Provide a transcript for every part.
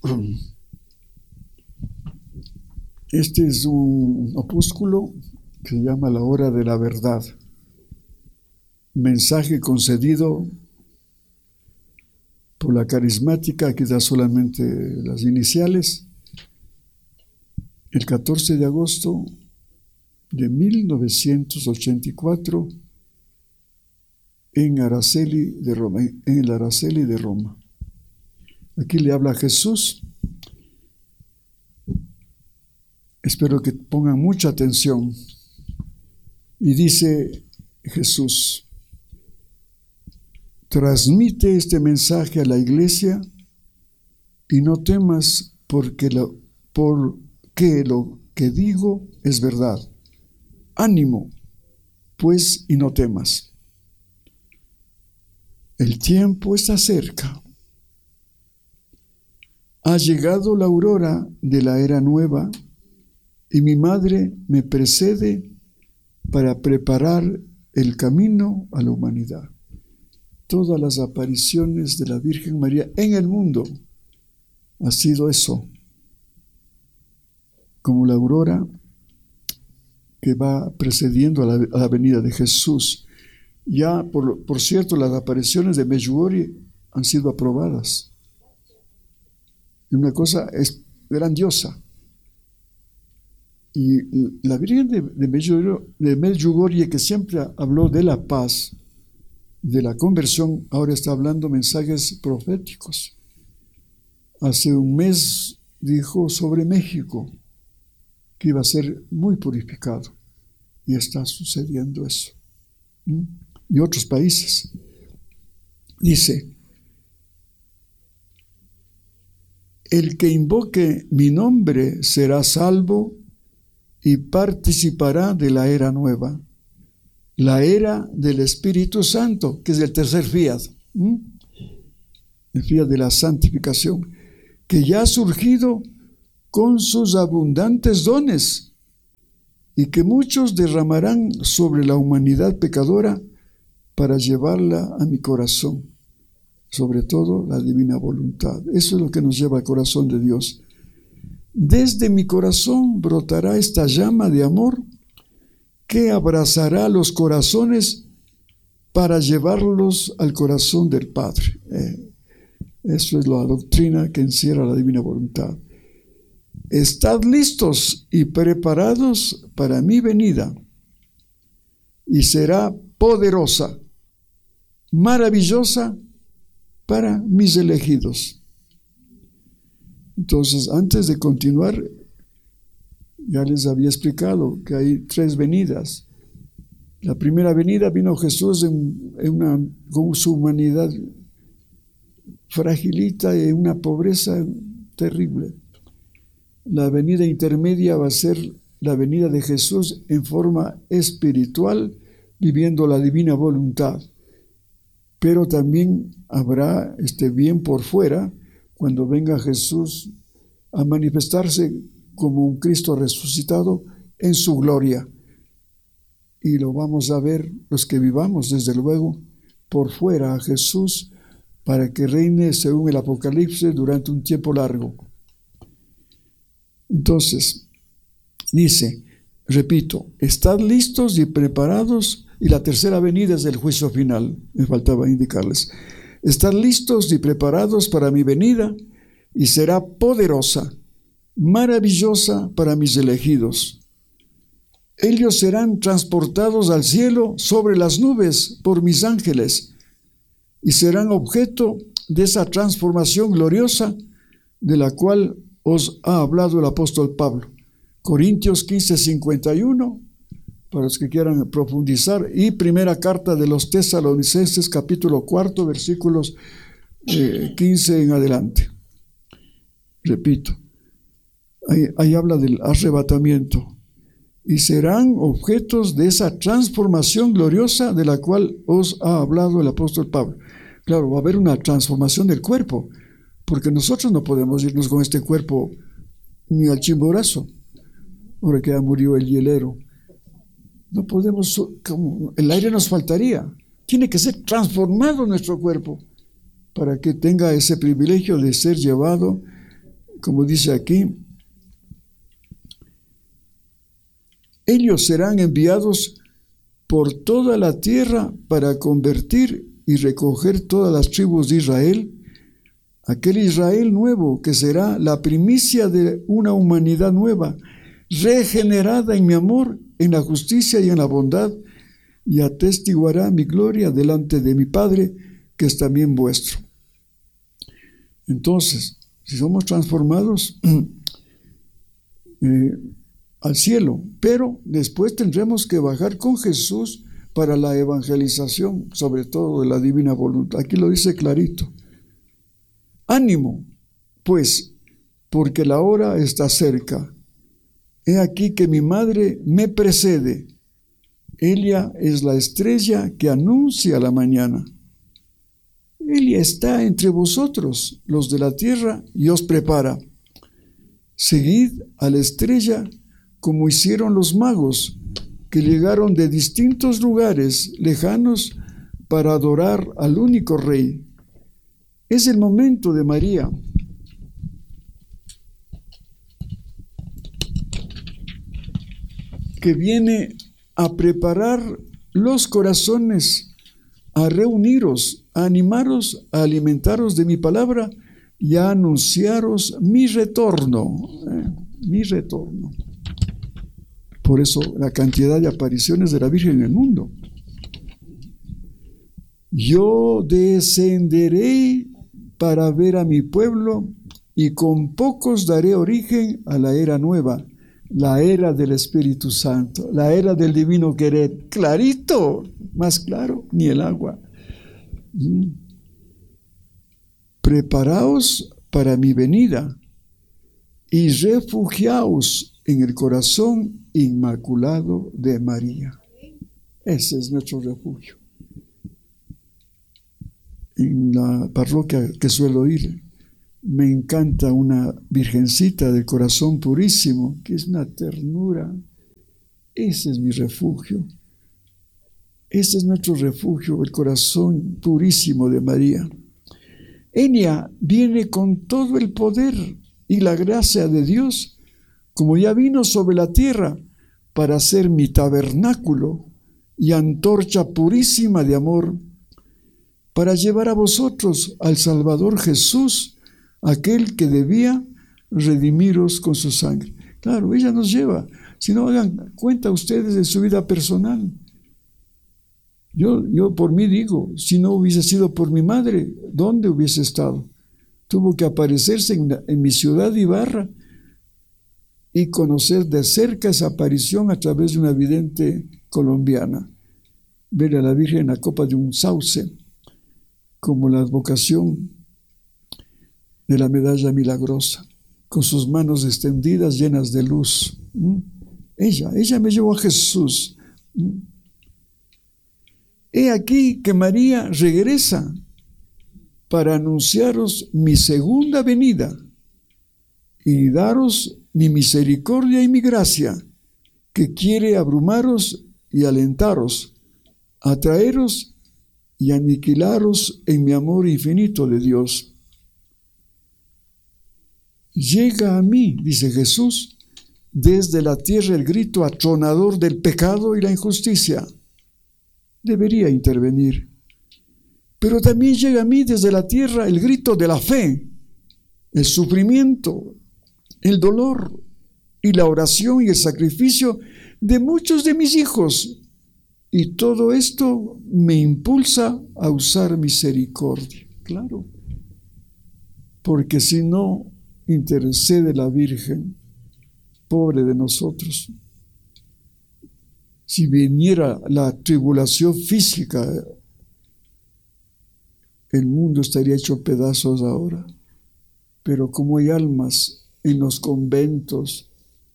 Este es un opúsculo que se llama La Hora de la Verdad. Mensaje concedido por la carismática, aquí da solamente las iniciales, el 14 de agosto de 1984 en Araceli de Roma, en el Araceli de Roma. Aquí le habla Jesús. Espero que pongan mucha atención. Y dice Jesús: transmite este mensaje a la iglesia y no temas porque lo que digo es verdad. Ánimo, pues, y no temas. El tiempo está cerca. Ha llegado la aurora de la era nueva y mi madre me precede para preparar el camino a la humanidad. Todas las apariciones de la Virgen María en el mundo ha sido eso, como la aurora que va precediendo a la venida de Jesús. Ya, por cierto, las apariciones de Medjugorje han sido aprobadas. Y una cosa es grandiosa. Y la Virgen de Medjugorje, que siempre habló de la paz, de la conversión, ahora está hablando mensajes proféticos. Hace un mes dijo sobre México que iba a ser muy purificado, y está sucediendo eso. Y otros países. Dice: el que invoque mi nombre será salvo y participará de la era nueva, la era del Espíritu Santo, que es el tercer fiat, el fiat de la santificación, que ya ha surgido con sus abundantes dones y que muchos derramarán sobre la humanidad pecadora para llevarla a mi corazón, sobre todo la divina voluntad. Eso es lo que nos lleva al corazón de Dios. Desde mi corazón brotará esta llama de amor que abrazará los corazones para llevarlos al corazón del Padre. Eso es la doctrina que encierra la divina voluntad. Estad listos y preparados para mi venida, y será poderosa, maravillosa para mis elegidos. Entonces, antes de continuar, ya les había explicado que hay 3 venidas. La primera venida vino Jesús con su humanidad fragilita y en una pobreza terrible. La venida intermedia va a ser la venida de Jesús en forma espiritual, viviendo la divina voluntad. Pero también habrá bien por fuera, cuando venga Jesús a manifestarse como un Cristo resucitado en su gloria. Y lo vamos a ver los que vivamos, desde luego, por fuera a Jesús, para que reine según el Apocalipsis durante un tiempo largo. Entonces, dice, repito, estad listos y preparados, y la tercera venida es el juicio final, me faltaba indicarles. Estad listos y preparados para mi venida, y será poderosa, maravillosa para mis elegidos. Ellos serán transportados al cielo sobre las nubes por mis ángeles, y serán objeto de esa transformación gloriosa de la cual os ha hablado el apóstol Pablo. Corintios 15:51, para los que quieran profundizar, y primera carta de los Tesalonicenses, capítulo 4, versículos 15 en adelante. Repito, ahí habla del arrebatamiento. Y serán objetos de esa transformación gloriosa de la cual os ha hablado el apóstol Pablo. Claro, va a haber una transformación del cuerpo, porque nosotros no podemos irnos con este cuerpo ni al Chimborazo, ahora que ya murió el hielero. No podemos, el aire nos faltaría. Tiene que ser transformado nuestro cuerpo para que tenga ese privilegio de ser llevado como dice aquí, ellos serán enviados por toda la tierra para convertir y recoger todas las tribus de Israel, aquel Israel nuevo que será la primicia de una humanidad nueva, regenerada en mi amor, en la justicia y en la bondad, y atestiguará mi gloria delante de mi Padre, que es también vuestro. Entonces, si somos transformados al cielo, pero después tendremos que bajar con Jesús para la evangelización, sobre todo de la divina voluntad. Aquí lo dice clarito. Ánimo, pues, porque la hora está cerca. He aquí que mi madre me precede. Ella es la estrella que anuncia la mañana. Ella está entre vosotros, los de la tierra, y os prepara. Seguid a la estrella como hicieron los magos, que llegaron de distintos lugares lejanos para adorar al único Rey. Es el momento de María. Que viene a preparar los corazones, a reuniros, a animaros, a alimentaros de mi palabra y a anunciaros mi retorno. Mi retorno. Por eso la cantidad de apariciones de la Virgen en el mundo. Yo descenderé para ver a mi pueblo y con pocos daré origen a la era nueva, la era del Espíritu Santo, la era del divino querer. Clarito, más claro, ni el agua. Preparaos para mi venida y refugiaos en el corazón inmaculado de María. Ese es nuestro refugio. En la parroquia que suelo ir, me encanta una virgencita del corazón purísimo, que es una ternura. Ese es mi refugio. Ese es nuestro refugio, el corazón purísimo de María. Ella viene con todo el poder y la gracia de Dios, como ya vino sobre la tierra, para ser mi tabernáculo y antorcha purísima de amor, para llevar a vosotros al Salvador Jesús, aquel que debía redimiros con su sangre. Claro, ella nos lleva. Si no, hagan cuenta ustedes de su vida personal. Yo por mí digo, si no hubiese sido por mi madre, ¿dónde hubiese estado? Tuvo que aparecerse en mi ciudad Ibarra y conocer de cerca esa aparición a través de una vidente colombiana. Ver a la Virgen en la copa de un sauce, como la advocación de la medalla milagrosa, con sus manos extendidas llenas de luz. Ella me llevó a Jesús. He aquí que María regresa para anunciaros mi segunda venida y daros mi misericordia y mi gracia, que quiere abrumaros y alentaros, atraeros y aniquilaros en mi amor infinito de Dios. Llega a mí, dice Jesús, desde la tierra el grito atronador del pecado y la injusticia. Debería intervenir. Pero también llega a mí desde la tierra el grito de la fe, el sufrimiento, el dolor y la oración y el sacrificio de muchos de mis hijos. Y todo esto me impulsa a usar misericordia. Claro. Porque si no intercede la Virgen, pobre de nosotros. Si viniera la tribulación física, el mundo estaría hecho pedazos ahora. Pero como hay almas en los conventos,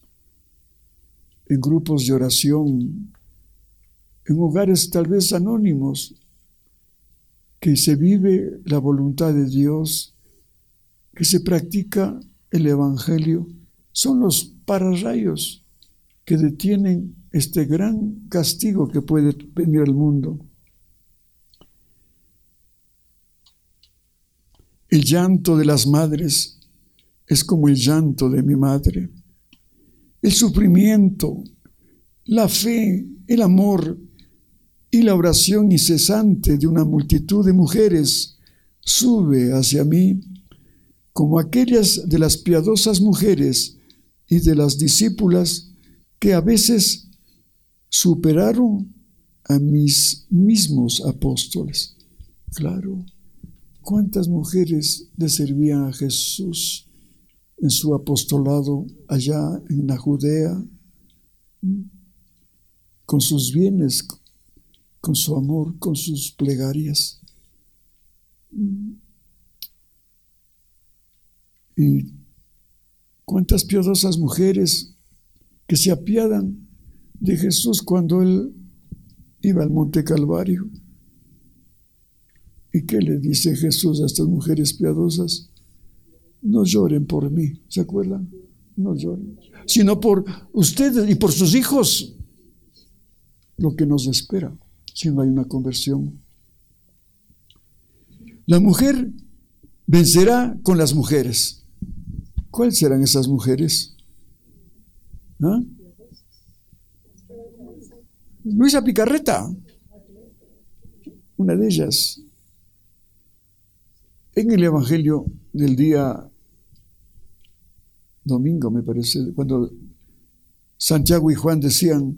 en grupos de oración, en hogares tal vez anónimos, que se vive la voluntad de Dios, que se practica el Evangelio, son los pararrayos que detienen este gran castigo que puede venir al mundo. El llanto de las madres es como el llanto de mi madre. El sufrimiento, la fe, el amor y la oración incesante de una multitud de mujeres sube hacia mí, como aquellas de las piadosas mujeres y de las discípulas que a veces superaron a mis mismos apóstoles. Claro, ¿cuántas mujeres le servían a Jesús en su apostolado allá en la Judea? Con sus bienes, con su amor, con sus plegarias. Y cuántas piadosas mujeres que se apiadan de Jesús cuando Él iba al Monte Calvario. ¿Y qué le dice Jesús a estas mujeres piadosas? No lloren por mí, ¿se acuerdan? No lloren, sino por ustedes y por sus hijos, lo que nos espera si no hay una conversión. La mujer vencerá con las mujeres. ¿Cuáles serán esas mujeres? ¿Ah? Luisa Picarreta, una de ellas. En el Evangelio del día domingo, me parece, cuando Santiago y Juan decían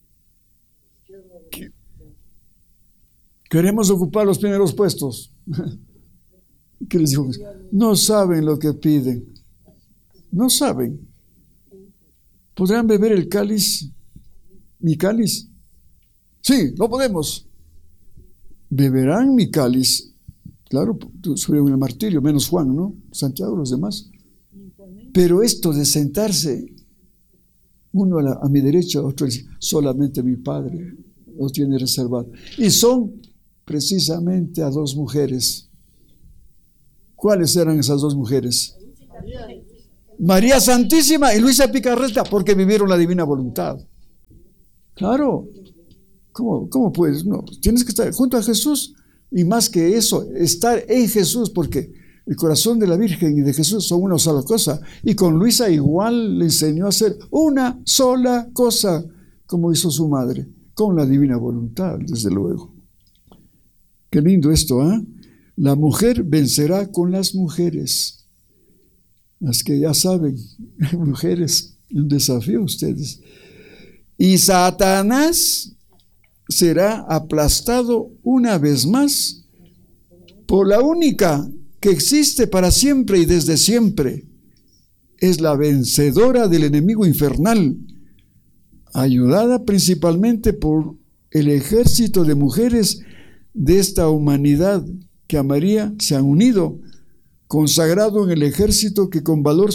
que queremos ocupar los primeros puestos. ¿Qué les dijo? No saben lo que piden. No saben. ¿Podrán beber el cáliz? ¿Mi cáliz? Sí, lo podemos. ¿Beberán mi cáliz? Claro, sufrieron el martirio, menos Juan, ¿no? Santiago, los demás. Pero esto de sentarse, uno a mi derecha, otro dice, solamente mi Padre lo tiene reservado. Y son precisamente a dos mujeres. ¿Cuáles eran esas dos mujeres? María Santísima y Luisa Picarreta, porque vivieron la divina voluntad. Claro. ¿Cómo puedes? No, tienes que estar junto a Jesús y más que eso, estar en Jesús, porque el corazón de la Virgen y de Jesús son una sola cosa. Y con Luisa igual le enseñó a hacer una sola cosa, como hizo su madre, con la divina voluntad, desde luego. Qué lindo esto, ¿eh? La mujer vencerá con las mujeres. Las que ya saben, mujeres, un desafío a ustedes. Y Satanás será aplastado una vez más por la única que existe para siempre y desde siempre. Es la vencedora del enemigo infernal, ayudada principalmente por el ejército de mujeres de esta humanidad que a María se han unido, consagrado en el ejército que con valor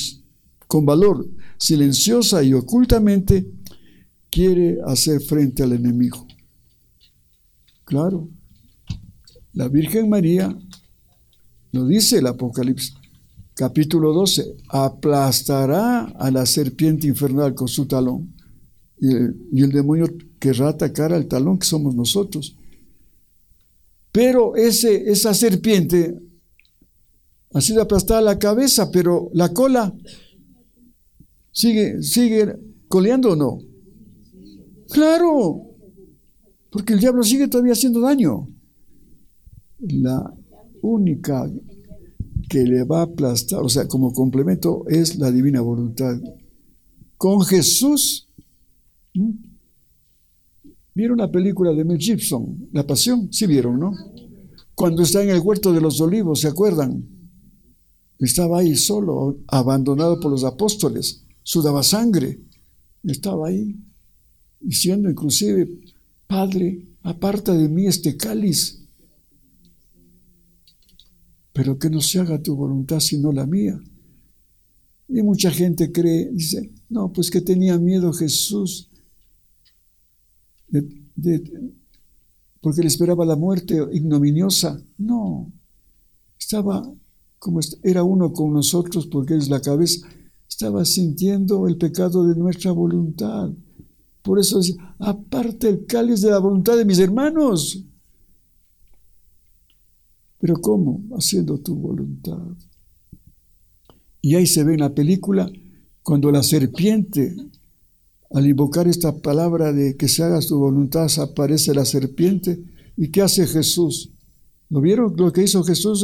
silenciosa y ocultamente quiere hacer frente al enemigo. Claro, la Virgen María, lo dice el Apocalipsis, capítulo 12, aplastará a la serpiente infernal con su talón. Y el demonio querrá atacar al talón que somos nosotros. Pero esa serpiente ha sido aplastada la cabeza, pero la cola sigue coleando o no. Claro, porque el diablo sigue todavía haciendo daño. La única que le va a aplastar, o sea, como complemento, es la divina voluntad. Con Jesús, ¿vieron la película de Mel Gibson, La Pasión? Sí vieron, ¿no? Cuando está en el huerto de los olivos, ¿se acuerdan? Estaba ahí solo, abandonado por los apóstoles, sudaba sangre, estaba ahí, diciendo inclusive, Padre, aparta de mí este cáliz, pero que no se haga tu voluntad sino la mía. Y mucha gente cree, dice, no, pues que tenía miedo Jesús, porque le esperaba la muerte ignominiosa. No, estaba como era uno con nosotros, porque es la cabeza, estaba sintiendo el pecado de nuestra voluntad. Por eso dice, aparte el cáliz de la voluntad de mis hermanos. Pero ¿cómo? Haciendo tu voluntad. Y ahí se ve en la película cuando la serpiente, al invocar esta palabra de que se haga su voluntad, aparece la serpiente. ¿Y qué hace Jesús? ¿Lo vieron lo que hizo Jesús?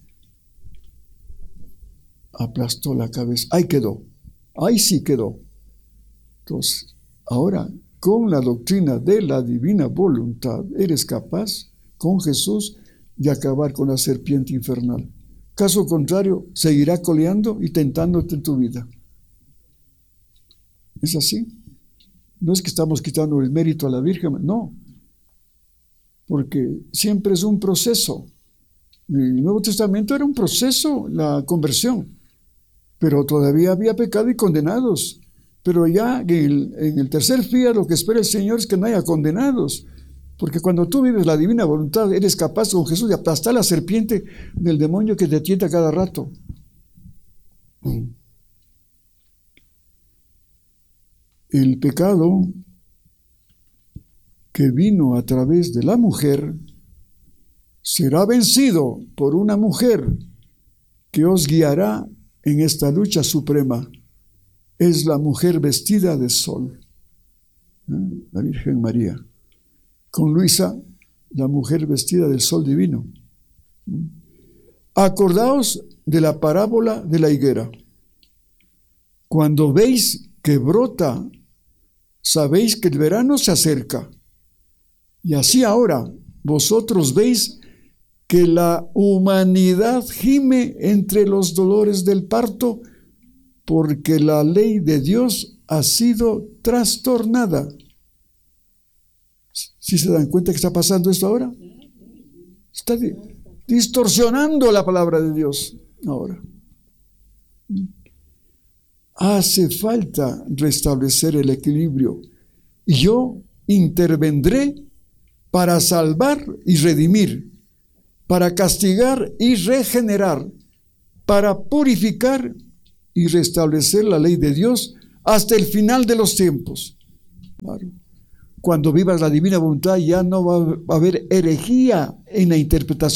Aplastó la cabeza. Ahí quedó. Ahí sí quedó. Entonces, ahora, con la doctrina de la divina voluntad, eres capaz, con Jesús, de acabar con la serpiente infernal. Caso contrario, seguirá coleando y tentándote en tu vida. ¿Es así? No es que estamos quitando el mérito a la Virgen, no. Porque siempre es un proceso. El Nuevo Testamento era un proceso, la conversión. Pero todavía había pecado y condenados. Pero ya en el tercer día lo que espera el Señor es que no haya condenados. Porque cuando tú vives la divina voluntad, eres capaz con Jesús de aplastar la serpiente del demonio que te tienta cada rato. El pecado que vino a través de la mujer será vencido por una mujer que os guiará en esta lucha suprema. Es la mujer vestida de sol, la Virgen María. Con Luisa, la mujer vestida del sol divino. Acordaos de la parábola de la higuera. Cuando veis que brota, sabéis que el verano se acerca. Y así ahora vosotros veis que la humanidad gime entre los dolores del parto, porque la ley de Dios ha sido trastornada. ¿Sí se dan cuenta que está pasando esto ahora? Está distorsionando la palabra de Dios ahora. Hace falta restablecer el equilibrio. Y yo intervendré para salvar y redimir, para castigar y regenerar, para purificar y restablecer la ley de Dios hasta el final de los tiempos. Claro. Cuando vivas la divina voluntad ya no va a haber herejía en la interpretación